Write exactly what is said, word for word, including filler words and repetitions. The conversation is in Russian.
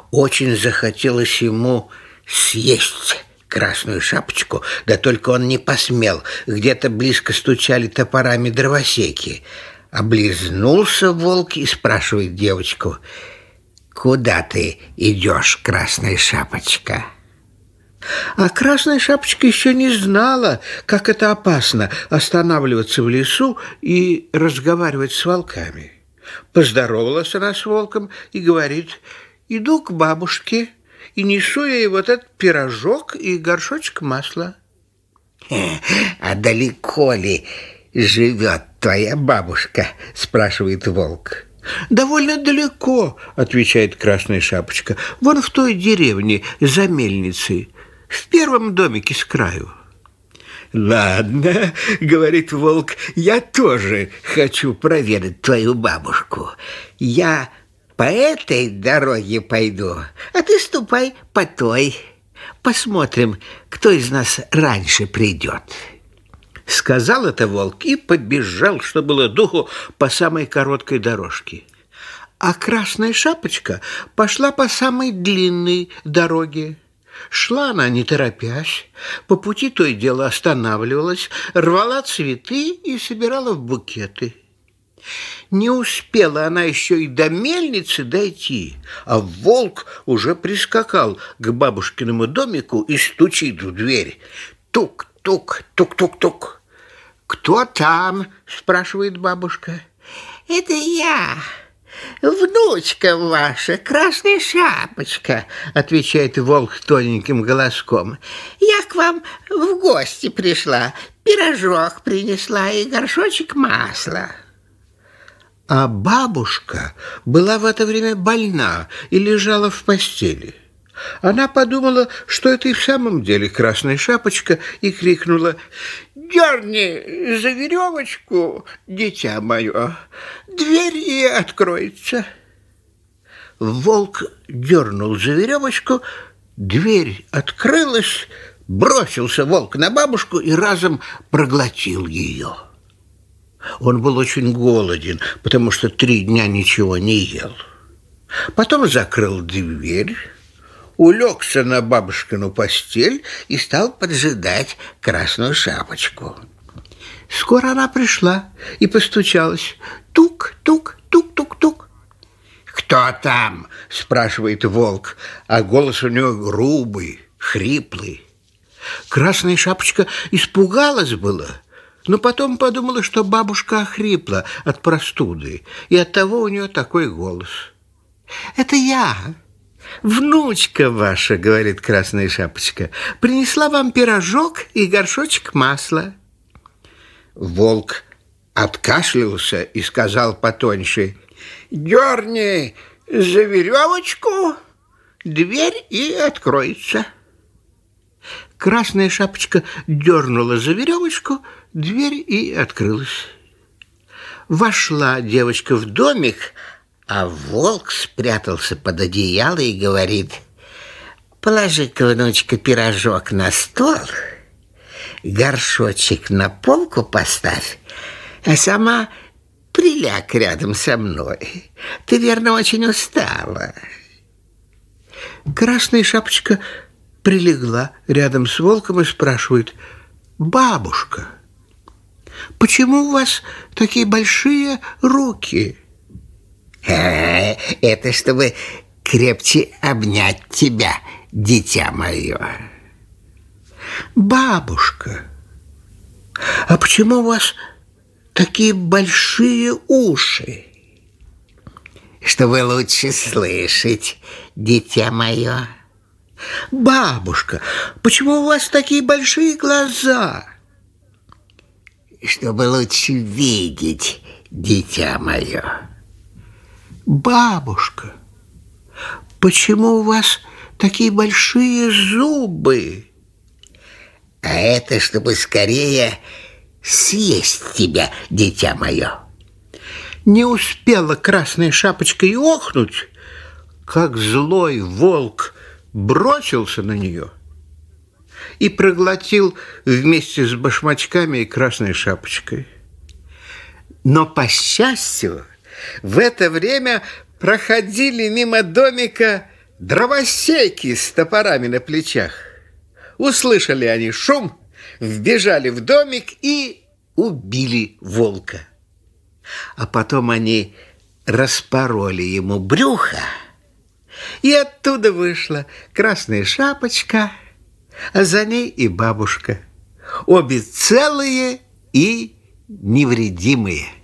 Очень захотелось ему съесть Красную Шапочку, да только он не посмел. Где-то близко стучали топорами дровосеки. Облизнулся волк и спрашивает девочку: «Куда ты идешь, Красная Шапочка?» А Красная Шапочка еще не знала, как это опасно останавливаться в лесу и разговаривать с волками. Поздоровалась она с волком и говорит: «Иду к бабушке и несу ей вот этот пирожок и горшочек масла». «А далеко ли живет твоя бабушка?» – спрашивает волк. «Довольно далеко», – отвечает Красная Шапочка. «Вон в той деревне за мельницей, в первом домике с краю». «Ладно, — говорит волк, — я тоже хочу проведать твою бабушку. Я по этой дороге пойду, а ты ступай по той. Посмотрим, кто из нас раньше придет». Сказал это волк и побежал, что было духу, по самой короткой дорожке. А Красная Шапочка пошла по самой длинной дороге. Шла она, не торопясь, по пути то и дело останавливалась, рвала цветы и собирала в букеты. Не успела она еще и до мельницы дойти, а волк уже прискакал к бабушкиному домику и стучит в дверь. Тук-тук, тук-тук-тук. «Кто там?» – спрашивает бабушка. «Это я, внучка ваша, Красная Шапочка», – отвечает волк тоненьким голоском. «Я к вам в гости пришла, пирожок принесла и горшочек масла». А бабушка была в это время больна и лежала в постели. Она подумала, что это и в самом деле Красная Шапочка, и крикнула: «Дерни за веревочку, дитя мое, дверь и откроется». Волк дернул за веревочку, дверь открылась, бросился волк на бабушку и разом проглотил ее. Он был очень голоден, потому что три дня ничего не ел. Потом закрыл дверь, улегся на бабушкину постель и стал поджидать Красную Шапочку. Скоро она пришла и постучалась. Тук-тук-тук-тук-тук. «Кто там?» – спрашивает волк, а голос у него грубый, хриплый. Красная Шапочка испугалась было, но потом подумала, что бабушка охрипла от простуды, и оттого у нее такой голос. «Это я, внучка ваша, — говорит Красная Шапочка, — принесла вам пирожок и горшочек масла». Волк откашлялся и сказал потоньше: «Дерни за веревочку, дверь и откроется». Красная Шапочка дернула за веревочку, дверь и открылась. Вошла девочка в домик, а волк спрятался под одеяло и говорит: «Положи-ка, внучка, пирожок на стол, горшочек на полку поставь, а сама приляг рядом со мной. Ты, верно, очень устала». Красная Шапочка прилегла рядом с волком и спрашивает: «Бабушка, почему у вас такие большие руки?» «А, это чтобы крепче обнять тебя, дитя мое». «Бабушка, а почему у вас такие большие уши?» «Чтобы лучше слышать, дитя мое». «Бабушка, почему у вас такие большие глаза?» «Чтобы лучше видеть, дитя мое». «Бабушка, почему у вас такие большие зубы?» «А это чтобы скорее съесть тебя, дитя мое». Не успела Красная Шапочка и охнуть, как злой волк бросился на нее и проглотил вместе с башмачками и Красной Шапочкой. Но, по счастью, в это время проходили мимо домика дровосеки с топорами на плечах. Услышали они шум, вбежали в домик и убили волка. А потом они распороли ему брюхо, и оттуда вышла Красная Шапочка, а за ней и бабушка. Обе целые и невредимые.